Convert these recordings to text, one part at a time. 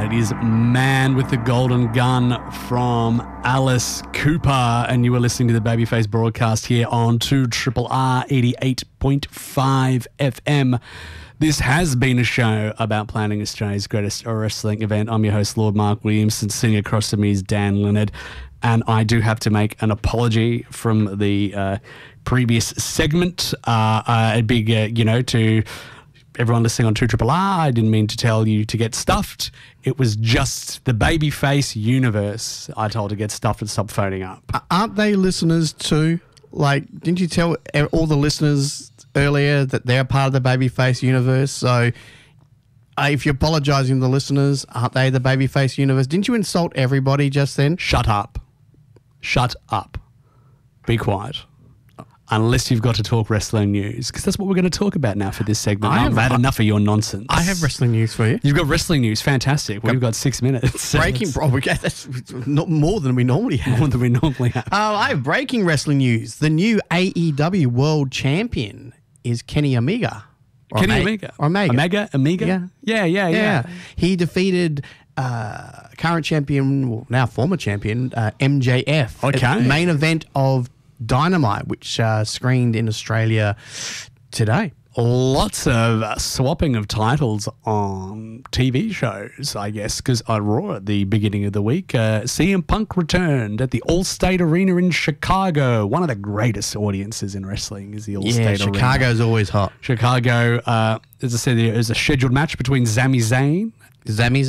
It is Man with the Golden Gun from Alice Cooper, and you are listening to the Babyface broadcast here on 2RRR 88.5 FM. This has been a show about planning Australia's greatest wrestling event. I'm your host, Lord Mark Williamson. Sitting across from me is Dan Leonard, and I do have to make an apology from the previous segment. A big, to everyone listening on 2RRR, I didn't mean to tell you to get stuffed. It was just the Babyface universe I told to get stuffed and stop phoning up. Aren't they listeners too? Like, didn't you tell all the listeners earlier that they're part of the Babyface universe? So if you're apologising to the listeners, aren't they the Babyface universe? Didn't you insult everybody just then? Shut up. Shut up. Be quiet. Unless you've got to talk wrestling news, because that's what we're going to talk about now for this segment. I've had enough of your nonsense. I have wrestling news for you. You've got wrestling news. Fantastic. We've got 6 minutes. Breaking, that's not more than we normally have. More than we normally have. I have breaking wrestling news. The new AEW World Champion is Kenny Omega. Kenny Omega. Or Omega. Omega? Yeah. He defeated current champion, well, now former champion, MJF. Okay. At the main event of Dynamite, which screened in Australia today. Lots of swapping of titles on TV shows, I guess, because on Raw at the beginning of the week, CM Punk returned at the Allstate Arena in Chicago. One of the greatest audiences in wrestling is the Allstate Arena. Chicago's always hot. Chicago, as I said, there is a scheduled match between Sami Zayn, Sami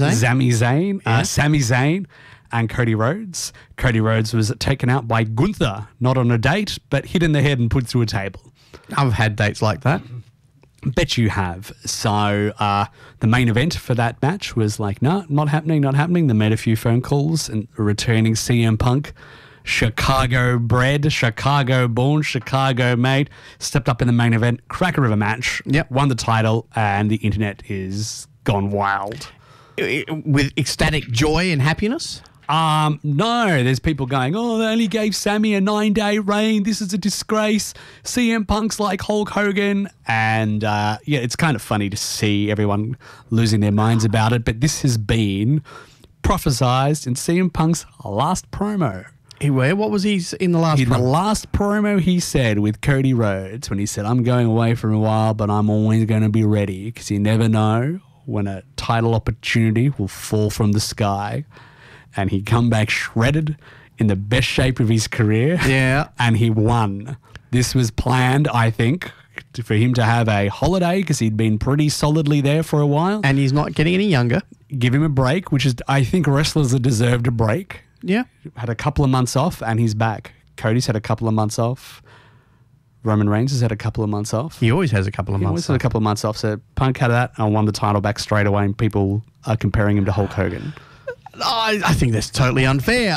Zayn and Cody Rhodes. Cody Rhodes was taken out by Gunther, not on a date, but hit in the head and put through a table. I've had dates like that. Bet you have. So the main event for that match was like, no, not happening. They made a few phone calls, and returning CM Punk, Chicago bred, Chicago born, Chicago made, stepped up in the main event, cracker of a match, won the title, and the internet is gone wild. With ecstatic joy and happiness? No, there's people going, oh, they only gave Sammy a 9-day reign. This is a disgrace. CM Punk's like Hulk Hogan. And, it's kind of funny to see everyone losing their minds about it. But this has been prophesized in CM Punk's last promo. What was he in the last promo? The last promo he said with Cody Rhodes, when he said, I'm going away for a while, but I'm always going to be ready, because you never know when a title opportunity will fall from the sky. And he'd come back shredded in the best shape of his career. Yeah. And he won. This was planned, I think, for him to have a holiday, because he'd been pretty solidly there for a while. And he's not getting any younger. Give him a break, which is, I think wrestlers that deserved a break. Yeah. Had a couple of months off, and he's back. Cody's had a couple of months off. Roman Reigns has had a couple of months off. He always has a couple of months off. Had a couple of months off. So Punk had that and won the title back straight away, and people are comparing him to Hulk Hogan. I think that's totally unfair.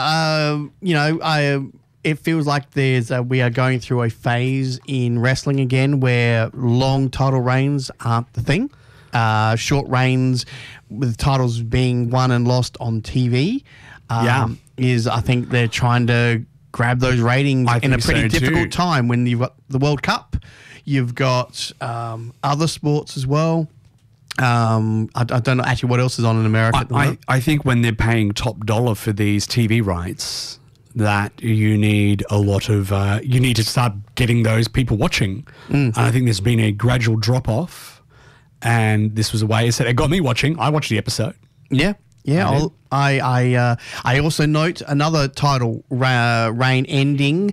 It feels like we are going through a phase in wrestling again where long title reigns aren't the thing. Short reigns with titles being won and lost on TV is, I think they're trying to grab those ratings in a pretty difficult time when you've got the World Cup, you've got other sports as well. I don't know actually what else is on in America. I think when they're paying top dollar for these TV rights, that you need a lot of you need to start getting those people watching. And I think there's been a gradual drop off, and this was a way. It got me watching. I watched the episode. Yeah. I also note another title reign ending.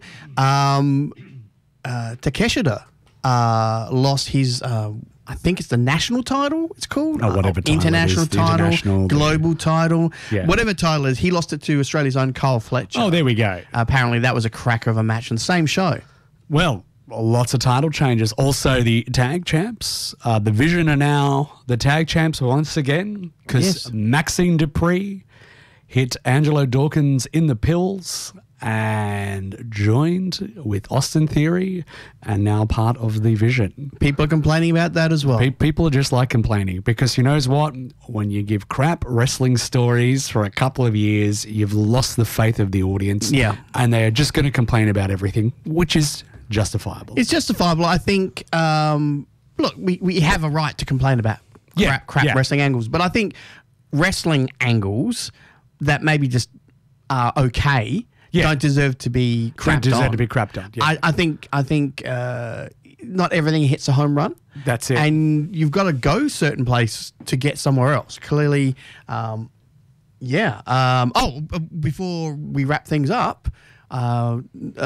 Takeshita lost his. I think it's the national title, it's called. Oh, whatever title. International title, international, global title. Yeah. Whatever title it is, he lost it to Australia's own Kyle Fletcher. Oh, there we go. Apparently that was a cracker of a match on the same show. Well, lots of title changes. Also, the tag champs. The Vision are now the tag champs once again, because Maxine Dupree hit Angelo Dawkins in the pills and joined with Austin Theory and now part of the Vision. People are complaining about that as well. People are just like complaining, because you know what? When you give crap wrestling stories for a couple of years, you've lost the faith of the audience. Yeah. And they are just going to complain about everything, which is justifiable. It's justifiable. I think, look, we have a right to complain about crap wrestling angles, but I think wrestling angles that maybe just are okay don't deserve to be crapped on. Don't deserve to be crapped on. Yeah. I think not everything hits a home run. That's it. And you've got to go certain place to get somewhere else. Clearly, before we wrap things up, a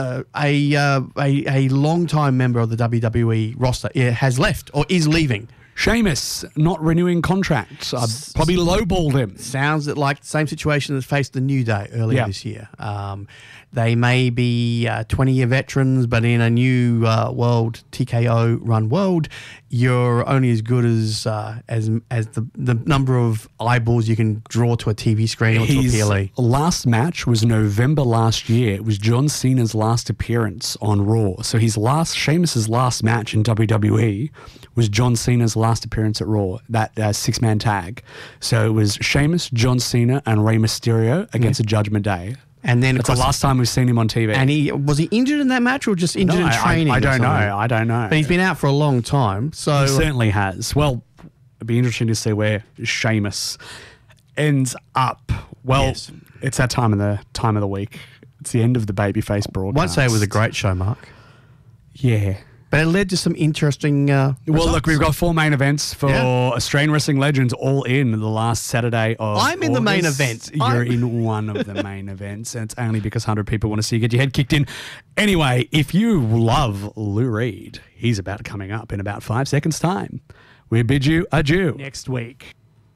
long-time member of the WWE roster has left or is leaving. Sheamus not renewing contracts. I probably lowballed him. Sounds like the same situation that faced the New Day earlier this year. They may be 20-year veterans, but in a new world, TKO-run world, you're only as good as the number of eyeballs you can draw to a TV screen or to a PLE. His last match was November last year. It was John Cena's last appearance on Raw. So Sheamus's last match in WWE was John Cena's last appearance at Raw, that six-man tag. So it was Sheamus, John Cena, and Rey Mysterio against a Judgment Day. And then, of course, the last time we've seen him on TV. And was he injured in that match or just injured in training? I don't know. But he's been out for a long time. So he certainly has. Well, it'd be interesting to see where Sheamus ends up. Well, It's that time of the week. It's the end of the Babyface broadcast. I'd say it was a great show, Mark. Yeah. But it led to some interesting results. Well, look, we've got 4 main events for Australian Wrestling Legends all in the last Saturday of I'm in August. the main event. You're in one of the main events, and it's only because 100 people want to see you get your head kicked in. Anyway, if you love Lou Reed, he's about coming up in about 5 seconds' time. We bid you adieu next week.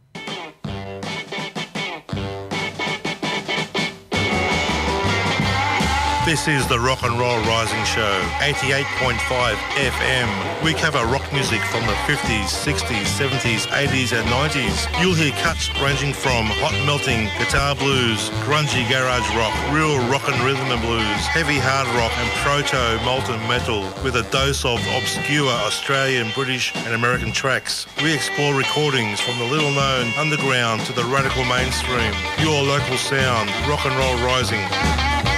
This is the Rock and Roll Rising Show, 88.5 FM. We cover rock music from the 50s, 60s, 70s, 80s and 90s. You'll hear cuts ranging from hot melting guitar blues, grungy garage rock, real rock and rhythm and blues, heavy hard rock and proto molten metal with a dose of obscure Australian, British and American tracks. We explore recordings from the little known underground to the radical mainstream. Your local sound, Rock and Roll Rising.